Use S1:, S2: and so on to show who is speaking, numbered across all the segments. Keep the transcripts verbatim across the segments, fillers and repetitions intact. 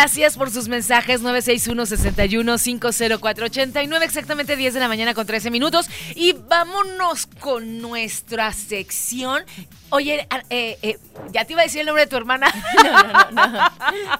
S1: Gracias por sus mensajes, nueve seis uno, seis uno, cinco cero cuatro, ocho nueve, exactamente diez de la mañana con trece minutos. Y vámonos con nuestra sección. Oye, eh, eh, ya te iba a decir el nombre de tu hermana.
S2: No, no, no, no.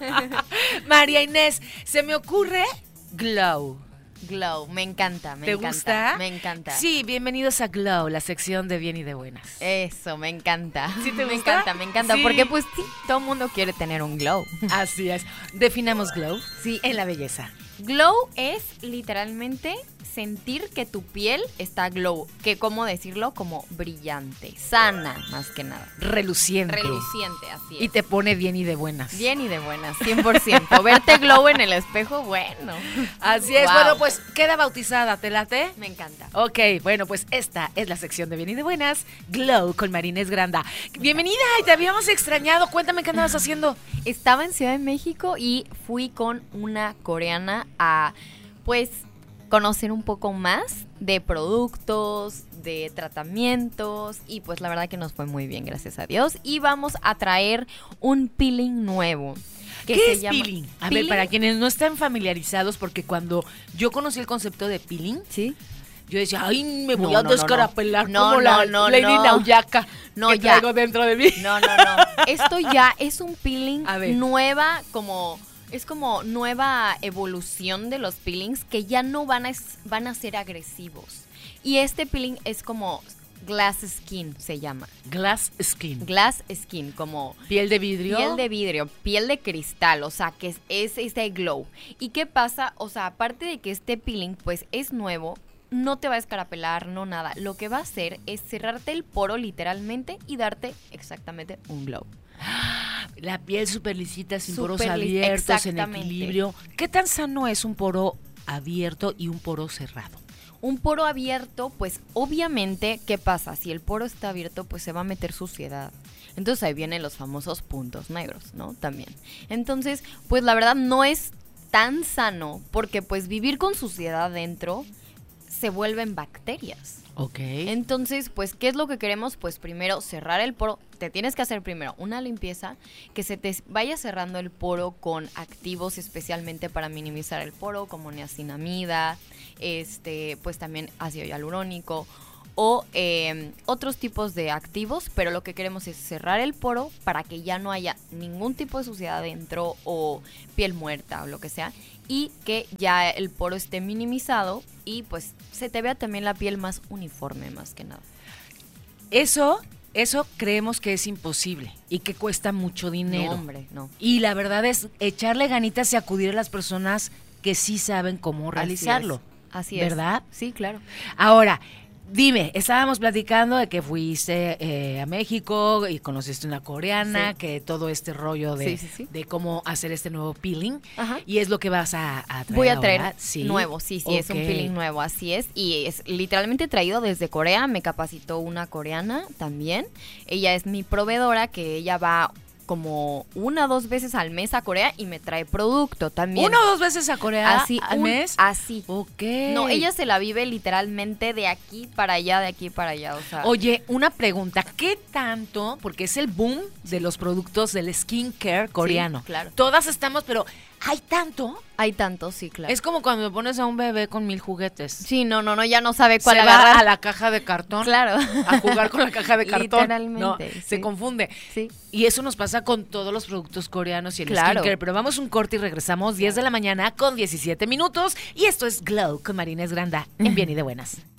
S1: María Inés, se me ocurre Glow.
S2: Glow, me encanta, me
S1: ¿Te
S2: encanta.
S1: gusta?
S2: Me encanta.
S1: Sí, bienvenidos a Glow, la sección de bien y de buenas.
S2: Eso, me encanta.
S1: ¿Sí te
S2: Me
S1: gusta?
S2: encanta, me encanta,
S1: Sí.
S2: porque pues sí, todo el mundo quiere tener un glow.
S1: Así es. Definamos Glow
S2: Sí.
S1: en la belleza.
S2: Glow es literalmente sentir que tu piel está glow, que cómo decirlo, como brillante, sana, más que nada.
S1: Reluciente.
S2: Reluciente, así es.
S1: Y te pone bien y de buenas.
S2: Bien y de buenas, cien por ciento. Verte glow en el espejo, bueno.
S1: Así es.
S2: Wow.
S1: Bueno, pues queda bautizada, ¿te late?
S2: Me encanta.
S1: Ok, bueno, pues esta es la sección de bien y de buenas, Glow con María Inés Granda. Bienvenida, y te habíamos extrañado. Cuéntame qué andabas haciendo.
S2: Estaba en Ciudad de México y fui con una coreana a, pues, conocer un poco más de productos, de tratamientos y pues la verdad que nos fue muy bien, gracias a Dios. Y vamos a traer un peeling nuevo. Que
S1: ¿Qué
S2: se
S1: es
S2: llama
S1: peeling? A
S2: peeling.
S1: ver, para quienes no están familiarizados, porque cuando yo conocí el concepto de peeling,
S2: ¿Sí?
S1: yo decía, ay, me voy
S2: No,
S1: a
S2: no, no,
S1: descarapelar
S2: no.
S1: como
S2: No,
S1: la
S2: no,
S1: Lady
S2: no.
S1: Nauyaca
S2: No,
S1: que
S2: ya.
S1: traigo dentro de mí.
S2: No, no, no. Esto ya es un peeling
S1: A ver.
S2: nueva, como... Es como nueva evolución de los peelings que ya no van a, van a ser agresivos. Y este peeling es como glass skin, se llama.
S1: Glass skin.
S2: Glass skin, como
S1: Piel de vidrio.
S2: piel de vidrio, piel de cristal, o sea, que es, es este glow. ¿Y qué pasa? O sea, aparte de que este peeling pues es nuevo, no te va a escarapelar, no nada. Lo que va a hacer es cerrarte el poro literalmente y darte exactamente un glow.
S1: La piel súper lisita, sin
S2: Súper
S1: poros
S2: lis-
S1: abiertos, en
S2: exactamente.
S1: equilibrio. ¿Qué tan sano es un poro abierto y un poro cerrado?
S2: Un poro abierto, pues obviamente, ¿qué pasa? Si el poro está abierto, pues se va a meter suciedad. Entonces ahí vienen los famosos puntos negros, ¿no? También. Entonces, pues la verdad no es tan sano porque pues vivir con suciedad dentro se vuelven bacterias.
S1: Ok.
S2: Entonces, pues, ¿qué es lo que queremos? Pues primero cerrar el poro. Te tienes que hacer primero una limpieza, que se te vaya cerrando el poro con activos especialmente para minimizar el poro, como niacinamida, este, pues también ácido hialurónico o eh, otros tipos de activos, pero lo que queremos es cerrar el poro para que ya no haya ningún tipo de suciedad adentro o piel muerta o lo que sea, y que ya el poro esté minimizado y pues se te vea también la piel más uniforme, más que nada.
S1: Eso, eso creemos que es imposible y que cuesta mucho dinero.
S2: No, hombre, no.
S1: Y la verdad es echarle ganitas y acudir a las personas que sí saben cómo realizarlo.
S2: Así es.
S1: ¿Verdad?
S2: Sí, claro.
S1: Ahora, dime, estábamos platicando de que fuiste eh, a México y conociste una coreana,
S2: Sí.
S1: que todo este rollo de,
S2: Sí, sí, sí.
S1: de cómo hacer este nuevo peeling.
S2: Ajá.
S1: Y es lo que vas a, a traer
S2: Voy a traer
S1: ahora. Sí.
S2: nuevo, sí, sí, es un
S1: Ok.
S2: peeling nuevo, así es. Y es literalmente traído desde Corea, me capacitó una coreana también. Ella es mi proveedora, que ella va como una o dos veces al mes a Corea y me trae producto también.
S1: ¿Una o dos veces a Corea
S2: así,
S1: al
S2: un-
S1: mes?
S2: Así.
S1: Ok.
S2: No, ella se la vive literalmente de aquí para allá, de aquí para allá, o sea.
S1: Oye, una pregunta, ¿qué tanto? Porque es el boom de los productos del skincare coreano.
S2: Sí, claro.
S1: Todas estamos, pero ¿hay tanto?
S2: Hay tantos, sí, claro.
S1: Es como cuando me pones a un bebé con mil juguetes.
S2: Sí, no, no, no, ya no sabe cuál
S1: Se
S2: agarrar.
S1: va a la caja de cartón.
S2: Claro.
S1: A jugar con la caja de cartón.
S2: Literalmente,
S1: No,
S2: sí.
S1: se confunde.
S2: Sí.
S1: Y eso nos pasa con todos los productos coreanos y el
S2: Claro.
S1: skincare. Pero vamos un corte y regresamos diez de la mañana con diecisiete minutos. Y esto es Glow con María Inés Granda en Bien y de Buenas.